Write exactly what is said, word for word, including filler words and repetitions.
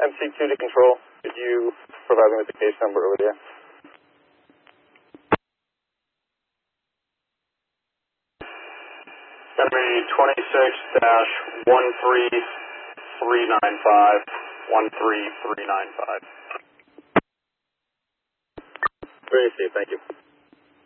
M C two to control. Could you provide me with the case number over there? It's going to be twenty-six dash one three three nine five, one three three nine five. Very safe, thank you.